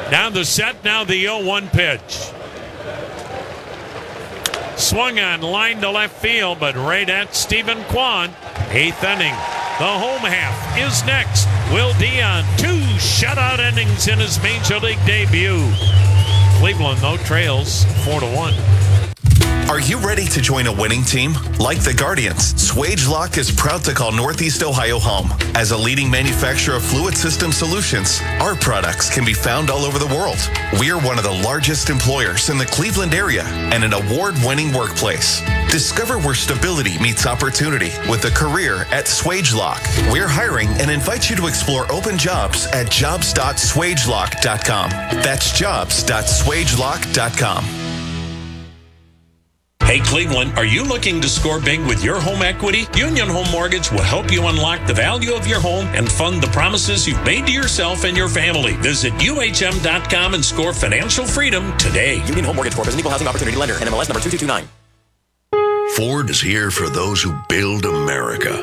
Down the set, now the 0-1 pitch. Swung on, line to left field, but right at Stephen Kwan. 8th inning. The home half is next. Will Dion, 2 shutout innings in his Major League debut. Cleveland, though, trails 4-1. Are you ready to join a winning team? Like the Guardians, Swagelok is proud to call Northeast Ohio home. As a leading manufacturer of fluid system solutions, our products can be found all over the world. We are one of the largest employers in the Cleveland area and an award-winning workplace. Discover where stability meets opportunity with a career at Swagelok. We're hiring and invite you to explore open jobs at jobs.swagelok.com. That's jobs.swagelok.com. Hey Cleveland, are you looking to score big with your home equity? Union Home Mortgage will help you unlock the value of your home and fund the promises you've made to yourself and your family. Visit UHM.com and score financial freedom today. Union Home Mortgage Corp is an equal housing opportunity lender. NMLS number 2229. Ford is here for those who build America.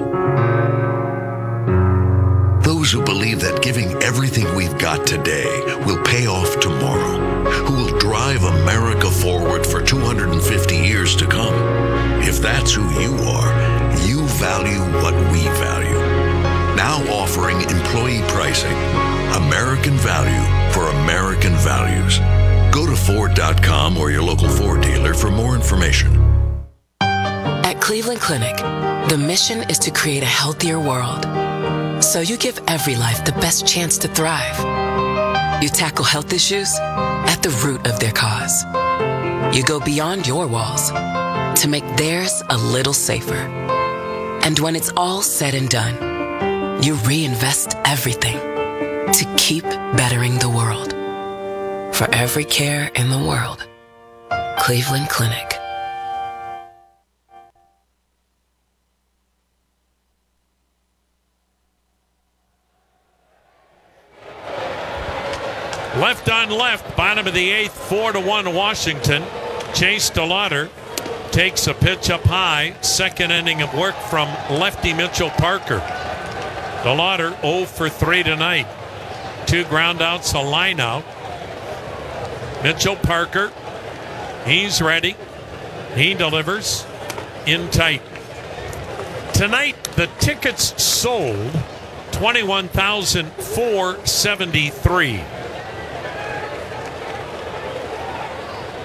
Those who believe that giving everything we've got today will pay off tomorrow. Who will drive America forward for 250 years to come. If that's who you are, you value what we value. Now offering employee pricing. American value for American values. Go to Ford.com or your local Ford dealer for more information. At Cleveland Clinic, the mission is to create a healthier world. So you give every life the best chance to thrive. You tackle health issues at the root of their cause. You go beyond your walls to make theirs a little safer. And when it's all said and done, you reinvest everything to keep bettering the world. For every care in the world, Cleveland Clinic. Left on left, bottom of the 8th, 4-1 Washington. Chase DeLauder takes a pitch up high. Second inning of work from lefty Mitchell Parker. DeLauder 0 for 3 tonight. 2 ground outs, a line out. Mitchell Parker, he's ready. He delivers in tight. Tonight, the tickets sold 21,473.